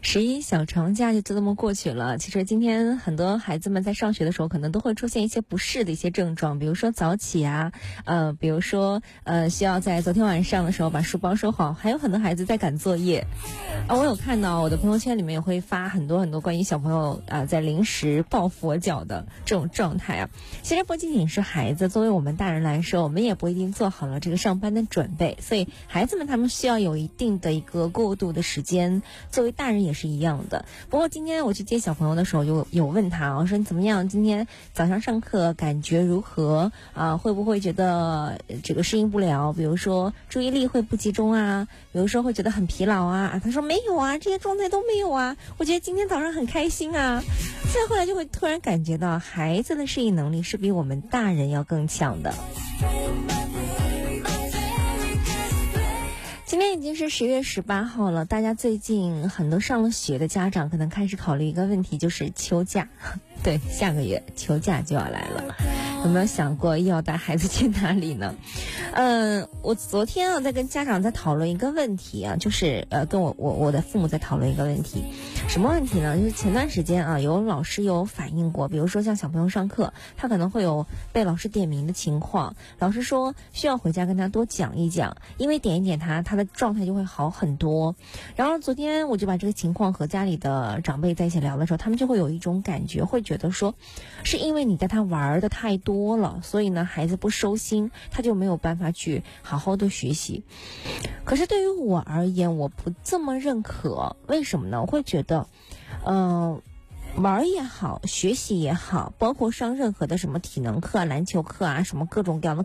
11小长假就这么过去了。其实今天很多孩子们在上学的时候，可能都会出现一些不适的一些症状，比如说早起啊，比如说需要在昨天晚上的时候把书包收好，还有很多孩子在赶作业。我有看到我的朋友圈里面也会发很多关于小朋友在临时抱佛脚的这种状态啊。其实不仅仅是孩子，作为我们大人来说，我们也不一定做好了这个上班的准备，所以孩子们他们需要有一定的一个过渡的时间，作为大人也是一样的。不过今天我去接小朋友的时候，有问他，我说你怎么样？今天早上上课感觉如何啊？会不会觉得这个适应不了？比如说注意力会不集中啊，比如说会觉得很疲劳啊。他说没有啊，这些状态都没有啊。我觉得今天早上很开心啊。再后来就会突然感觉到，孩子的适应能力是比我们大人要更强的。今天已经是10月18号了，大家最近很多上了学的家长可能开始考虑一个问题，就是秋假。对，下个月秋假就要来了，有没有想过要带孩子去哪里呢？我昨天在跟家长在讨论一个问题啊，就是跟我的父母在讨论一个问题。什么问题呢？就是前段时间有老师有反映过，比如说像小朋友上课，他可能会有被老师点名的情况，老师说需要回家跟他多讲一讲，因为点一点他的状态就会好很多。然后昨天我就把这个情况和家里的长辈在一起聊的时候，他们就会有一种感觉，会觉得说是因为你带他玩的太多了，所以呢孩子不收心，他就没有办法去好好的学习。可是对于我而言，我不这么认可。为什么呢？我会觉得玩也好，学习也好，包括上任何的什么体能课啊、篮球课啊，什么各种各样的